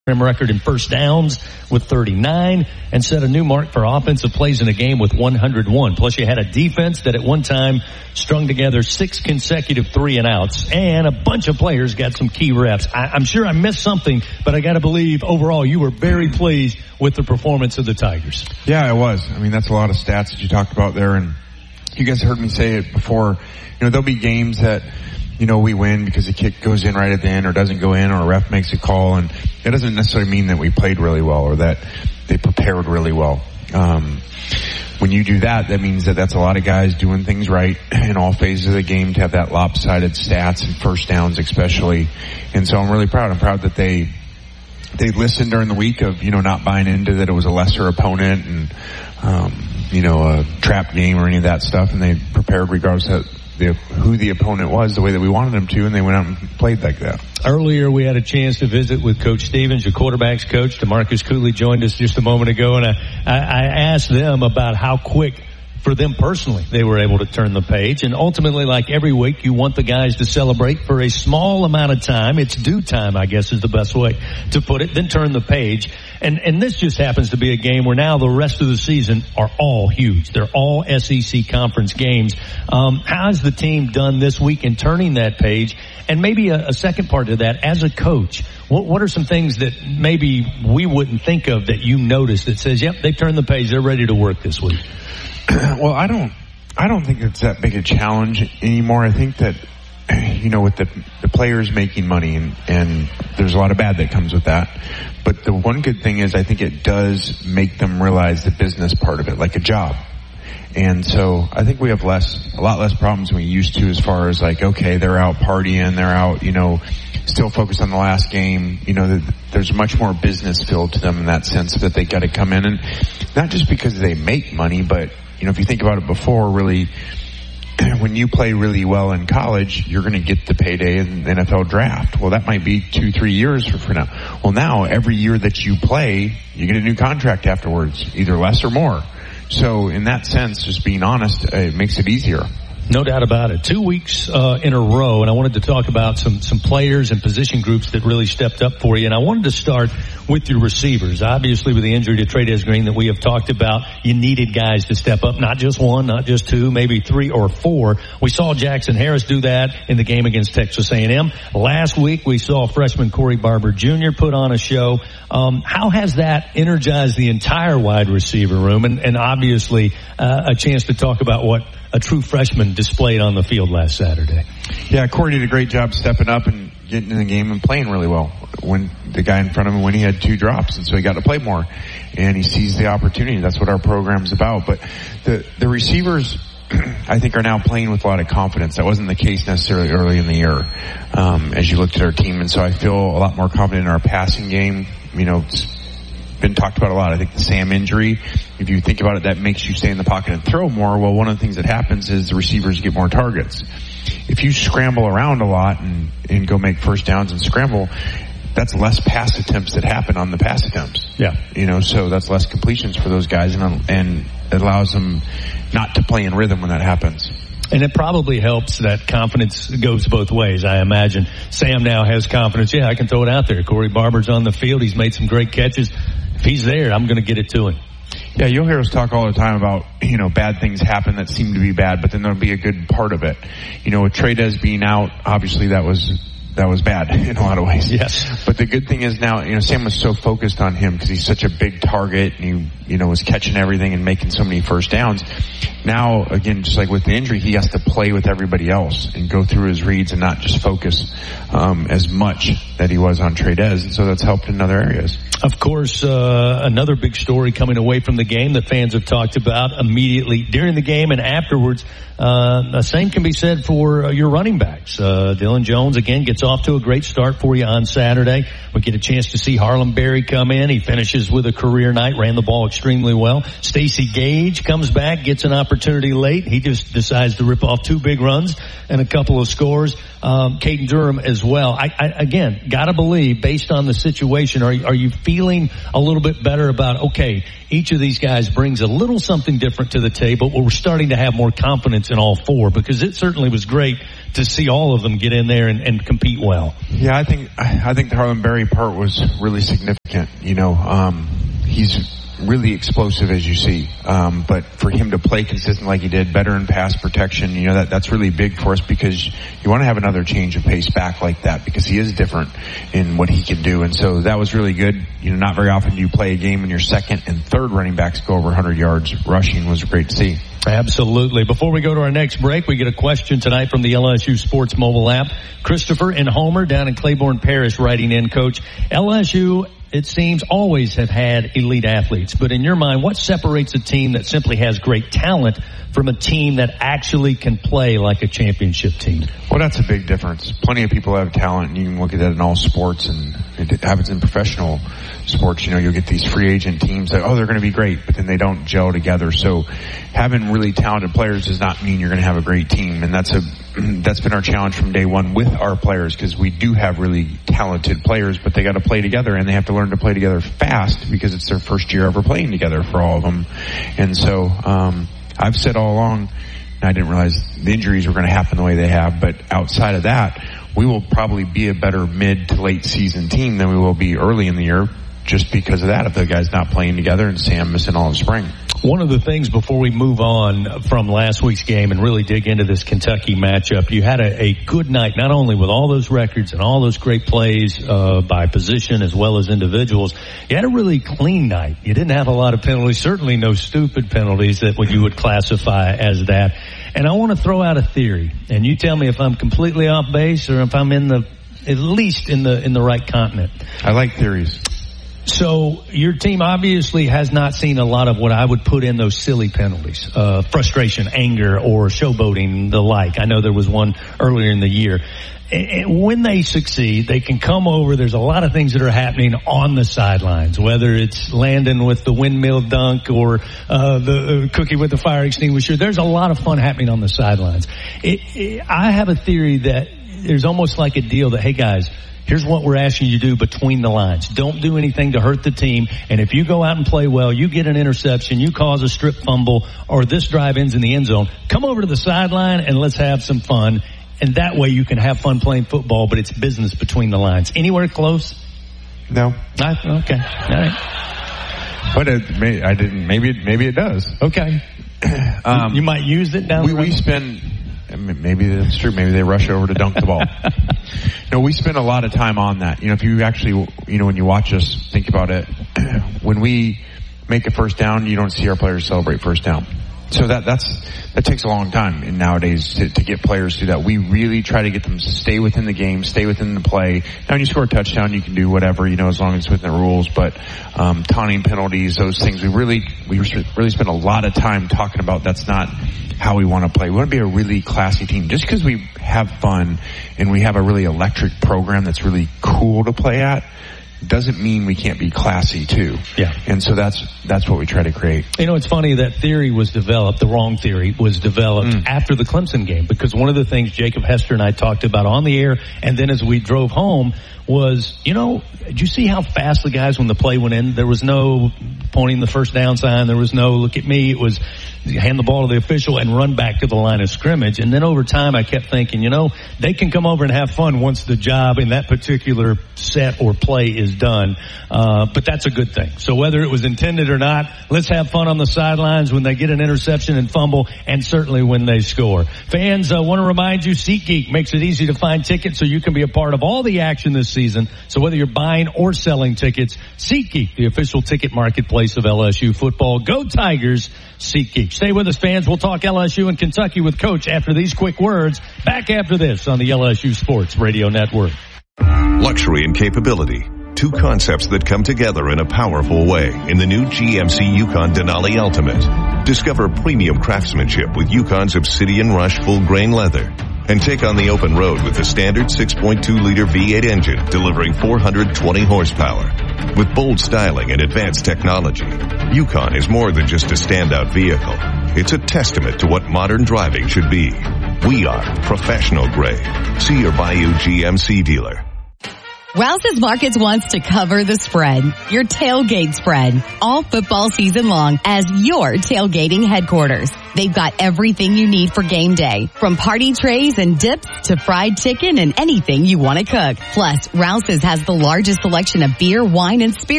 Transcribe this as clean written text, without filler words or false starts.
record in first downs with 39 and set a new mark for offensive plays in a game with 101. Plus you had a defense that at one time strung together 6 consecutive 3-and-outs, and a bunch of players got some key reps. I'm sure I missed something, but I got to believe overall you were very pleased with the performance of the Tigers. Yeah, I was. I mean, that's a lot of stats that you talked about there, and you guys heard me say it before. You know, there'll be games that, you know, we win because the kick goes in right at the end or doesn't go in or a ref makes a call, and it doesn't necessarily mean that we played really well or that they prepared really well. When you do that, that means that that's a lot of guys doing things right in all phases of the game to have that lopsided stats and first downs especially. And so I'm really proud. I'm proud that they listened during the week of, you know, not buying into that it was a lesser opponent and, you know, a trap game or any of that stuff, and they prepared regardless of who the opponent was the way that we wanted them to, and they went out and played like that. Earlier, we had a chance to visit with Coach Stevens, your quarterback's coach. DeMarcus Cooley joined us just a moment ago, and I asked them about how quick, for them personally, they were able to turn the page. And ultimately, like every week, you want the guys to celebrate for a small amount of time. It's due time, I guess, is the best way to put it. Then turn the page. And this just happens to be a game where now the rest of the season are all huge. They're all SEC conference games. How has the team done this week in turning that page? And maybe a second part to that, as a coach, what are some things that maybe we wouldn't think of that you noticed that says, yep, they've turned the page, they're ready to work this week? Well, I don't think it's that big a challenge anymore. I think that, you know, with the players making money and there's a lot of bad that comes with that. But the one good thing is I think it does make them realize the business part of it, like a job. And so I think we have a lot less problems than we used to as far as like, okay, they're out partying, they're out, you know, still focused on the last game. You know, there's much more business feel to them in that sense that they got to come in, and not just because they make money, but, you know, if you think about it before, really, when you play really well in college, you're going to get the payday in the NFL draft. Well, that might be 2-3 years for now. Well, now every year that you play, you get a new contract afterwards, either less or more. So in that sense, just being honest, it makes it easier. No doubt about it. 2 weeks in a row, and I wanted to talk about some players and position groups that really stepped up for you. And I wanted to start with your receivers. Obviously, with the injury to Trey'Dez Green that we have talked about, you needed guys to step up, not just one, not just two, maybe 3 or 4. We saw Jackson Harris do that in the game against Texas A&M. Last week, we saw freshman Corey Barber Jr. put on a show. How has that energized the entire wide receiver room? And obviously, a chance to talk about what a true freshman displayed on the field last Saturday. Yeah, Corey did a great job stepping up and getting in the game and playing really well when the guy in front of him, when he had 2 drops, and so he got to play more, and he seized the opportunity. That's what our program's about. But the receivers, I think, are now playing with a lot of confidence. That wasn't the case necessarily early in the year, as you looked at our team, and so I feel a lot more confident in our passing game. You know, it's been talked about a lot. I think the Sam injury, if you think about it, that makes you stay in the pocket and throw more. Well, one of the things that happens is the receivers get more targets. If you scramble around a lot and go make first downs and scramble, that's less pass attempts that happen on the pass attempts. Yeah. You know, so that's less completions for those guys, and it allows them not to play in rhythm when that happens. And it probably helps that confidence goes both ways, I imagine. Sam now has confidence. Yeah, I can throw it out there. Corey Barber's on the field. He's made some great catches. If he's there, I'm going to get it to him. Yeah, you'll hear us talk all the time about, you know, bad things happen that seem to be bad, but then there'll be a good part of it. You know, with Trey'Dez being out, obviously that was bad in a lot of ways. Yes. But the good thing is now, you know, Sam was so focused on him because he's such a big target, and he, you know, was catching everything and making so many first downs. Now, again, just like with the injury, he has to play with everybody else and go through his reads and not just focus as much that he was on Trey'Dez. And so that's helped in other areas. Of course, another big story coming away from the game that fans have talked about immediately during the game and afterwards. The same can be said for your running backs. Dylan Jones, again, gets off to a great start for you on Saturday. We get a chance to see Harlem Berry come in. He finishes with a career night, ran the ball extremely well. Stacey Gage comes back, gets an opportunity late. He just decides to rip off 2 big runs and a couple of scores. Caden Durham as well. I again, gotta believe, based on the situation, are you feeling a little bit better about, okay, each of these guys brings a little something different to the table, but we're starting to have more confidence in all 4, because it certainly was great to see all of them get in there and compete well. Yeah, I think the Harlem Berry part was really significant. He's really explosive, as you see. But for him to play consistent like he did, better in pass protection, that's really big for us, because you want to have another change of pace back like that, because he is different in what he can do. And so that was really good. Not very often do you play a game and your second and third running backs go over 100 yards rushing. Was great to see. Absolutely. Before we go to our next break, we get a question tonight from the LSU Sports mobile app. Christopher and Homer down in Claiborne Parish writing in, Coach, LSU, it seems, always have had elite athletes. But in your mind, what separates a team that simply has great talent from a team that actually can play like a championship team? Well, that's a big difference. Plenty of people have talent, and you can look at that in all sports, and it happens in professional sports. You'll get these free agent teams that, they're going to be great, but then they don't gel together. So having really talented players does not mean you're going to have a great team. And that's been our challenge from day one with our players, because we do have really talented players, but they got to play together, and they have to learn to play together fast, because it's their first year ever playing together for all of them. And so, I've said all along, and I didn't realize the injuries were going to happen the way they have, but outside of that, we will probably be a better mid to late season team than we will be early in the year, just because of that, if the guys not playing together and Sam missing all of spring. One of the things before we move on from last week's game and really dig into this Kentucky matchup, you had a good night, not only with all those records and all those great plays by position as well as individuals. You had a really clean night. You didn't have a lot of penalties, certainly no stupid penalties that what you would classify as that. And I want to throw out a theory, and you tell me if I'm completely off base or if I'm at least in the right continent. I like theories. So your team obviously has not seen a lot of what I would put in those silly penalties, frustration, anger, or showboating, the like. I know there was one earlier in the year. And when they succeed, they can come over. There's a lot of things that are happening on the sidelines, whether it's Landon with the windmill dunk or the cookie with the fire extinguisher. There's a lot of fun happening on the sidelines. I have a theory that there's almost like a deal that, hey, guys, here's what we're asking you to do between the lines. Don't do anything to hurt the team. And if you go out and play well, you get an interception, you cause a strip fumble, or this drive ends in the end zone, come over to the sideline and let's have some fun. And that way you can have fun playing football, but it's business between the lines. Anywhere close? No. Okay. All right. But I didn't. Maybe it does. Okay. You might use it down the road. We spend... Maybe that's true. Maybe they rush over to dunk the ball. No, we spend a lot of time on that. If you actually, when you watch us, think about it. When we make a first down, you don't see our players celebrate first down. So that takes a long time. And nowadays to get players to do that, we really try to get them to stay within the game, stay within the play. Now when you score a touchdown, you can do whatever, as long as it's within the rules. But taunting penalties, those things, we really spend a lot of time talking about. That's not how we want to play. We want to be a really classy team. Just because we have fun and we have a really electric program that's really cool to play at, doesn't mean we can't be classy too. Yeah. And so that's what we try to create. It's funny that theory was developed, the wrong theory was developed after the Clemson game, because one of the things Jacob Hester and I talked about on the air and then as we drove home was, did you see how fast the guys when the play went in? There was no pointing the first down sign. There was no look at me. It was hand the ball to the official and run back to the line of scrimmage. And then over time I kept thinking, they can come over and have fun once the job in that particular set or play is done. But that's a good thing. So whether it was intended or not, let's have fun on the sidelines when they get an interception and fumble, and certainly when they score. Fans, want to remind you, SeatGeek makes it easy to find tickets so you can be a part of all the action this season. So whether you're buying or selling tickets, SeatGeek, the official ticket marketplace of LSU football. Go Tigers, SeatGeek. Stay with us, fans. We'll talk LSU and Kentucky with Coach after these quick words. Back after this on the LSU Sports Radio Network. Luxury and capability. Two concepts that come together in a powerful way in the new GMC Yukon Denali Ultimate. Discover premium craftsmanship with Yukon's Obsidian Rush full-grain leather. And take on the open road with the standard 6.2-liter V8 engine delivering 420 horsepower. With bold styling and advanced technology, Yukon is more than just a standout vehicle. It's a testament to what modern driving should be. We are professional grade. See your Bayou GMC dealer. Rouse's Markets wants to cover the spread, your tailgate spread, all football season long as your tailgating headquarters. They've got everything you need for game day, from party trays and dips to fried chicken and anything you want to cook. Plus, Rouse's has the largest selection of beer, wine, and spirits